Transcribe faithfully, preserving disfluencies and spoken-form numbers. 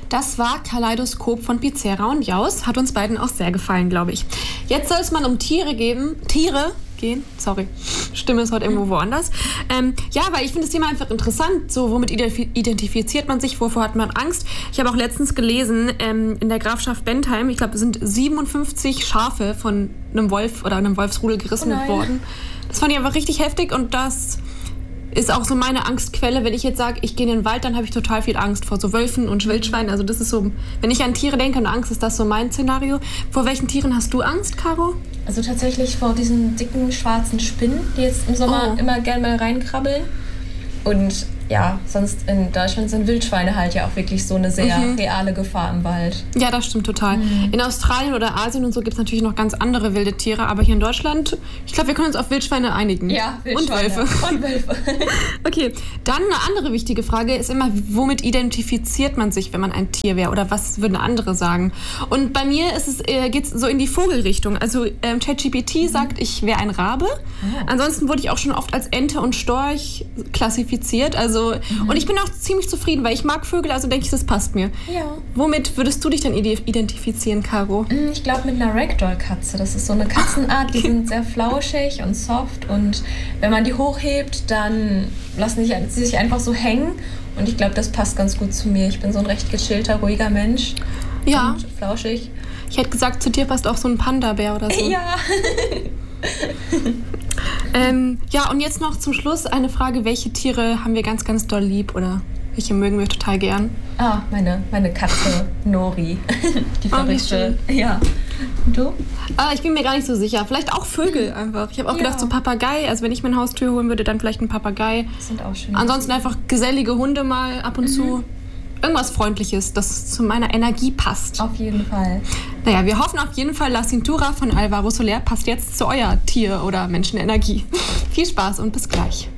Das war Kaleidoskop von Pizarra und Jaus. Hat uns beiden auch sehr gefallen, glaube ich. Jetzt soll es mal um Tiere geben. Tiere gehen. Sorry, Stimme ist heute irgendwo woanders. Ähm, ja, weil ich finde das Thema einfach interessant. So, womit identifiziert man sich? Wovor hat man Angst? Ich habe auch letztens gelesen, ähm, in der Grafschaft Bentheim, ich glaube, es sind siebenundfünfzig Schafe von einem Wolf oder einem Wolfsrudel gerissen oh worden. Das fand ich einfach richtig heftig und das ist auch so meine Angstquelle. Wenn ich jetzt sage, ich gehe in den Wald, dann habe ich total viel Angst vor so Wölfen und Wildschweinen. Also das ist so, wenn ich an Tiere denke und Angst, ist das so mein Szenario. Vor welchen Tieren hast du Angst, Caro? Also tatsächlich vor diesen dicken schwarzen Spinnen, die jetzt im Sommer Oh. immer gerne mal reinkrabbeln. Und ja, sonst in Deutschland sind Wildschweine halt ja auch wirklich so eine sehr Mhm. reale Gefahr im Wald. Ja, das stimmt total. Mhm. In Australien oder Asien und so gibt es natürlich noch ganz andere wilde Tiere, aber hier in Deutschland, ich glaube, wir können uns auf Wildschweine einigen. Ja, Und Wölfe. Und Wölfe. Okay, dann eine andere wichtige Frage ist immer, womit identifiziert man sich, wenn man ein Tier wäre? Oder was würden andere sagen? Und bei mir ist es, äh, geht es so in die Vogelrichtung. Also ähm, ChatGPT mhm. sagt, ich wäre ein Rabe. Oh. Ansonsten wurde ich auch schon oft als Ente und Storch klassifiziert. Also, mhm. Und ich bin auch ziemlich zufrieden, weil ich mag Vögel, also denke ich, das passt mir. Ja. Womit würdest du dich denn identifizieren, Caro? Ich glaube mit einer Ragdoll-Katze. Das ist so eine Katzenart, die sind sehr flauschig und soft. Und wenn man die hochhebt, dann lassen sie sie sich einfach so hängen. Und ich glaube, das passt ganz gut zu mir. Ich bin so ein recht gechillter, ruhiger Mensch. Ja. Und flauschig. Ich hätte gesagt, zu dir passt auch so ein Panda-Bär oder so. Ja. ähm, ja, und jetzt noch zum Schluss eine Frage. Welche Tiere haben wir ganz, ganz doll lieb oder welche mögen wir total gern? Ah, meine, meine Katze Nori. Die verrückte. Oh, ja. Und du? Ah, ich bin mir gar nicht so sicher. Vielleicht auch Vögel einfach. Ich habe auch Ja. gedacht, so Papagei. Also wenn ich mir ein Haustier holen würde, dann vielleicht ein Papagei. Das sind auch schön. Ansonsten einfach gesellige Hunde mal ab und Mhm. zu. Irgendwas Freundliches, das zu meiner Energie passt. Auf jeden Fall. Naja, wir hoffen auf jeden Fall, La Cintura von Alvaro Soler passt jetzt zu eurer Tier- oder Menschenenergie. Viel Spaß und bis gleich.